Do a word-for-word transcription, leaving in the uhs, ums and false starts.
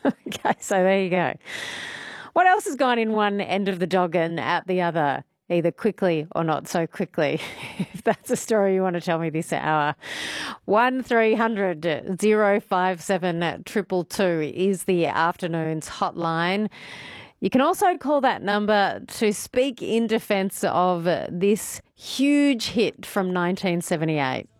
Okay, so there you go. What else has gone in one end of the dog and out the other, either quickly or not so quickly? If that's a story you want to tell me this hour, one three hundred oh five seven two two two is the afternoon's hotline. You can also call that number to speak in defence of this huge hit from nineteen seventy-eight.